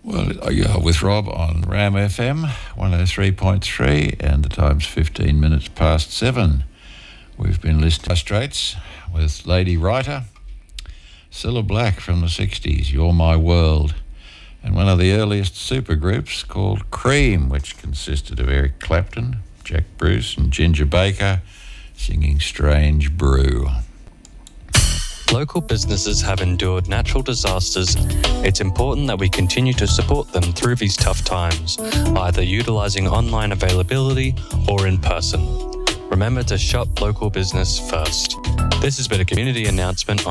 Well, you're with Rob on Ram FM 103.3 and the time's 15 minutes past 7. We've been listening to Straits with Lady Writer, Cilla Black from the 60s, You're My World, and one of the earliest supergroups called Cream, which consisted of Eric Clapton, Jack Bruce and Ginger Baker singing Strange Brew. Local businesses have endured natural disasters. It's important that we continue to support them through these tough times, either utilising online availability or in person. Remember to shop local business first. This has been a community announcement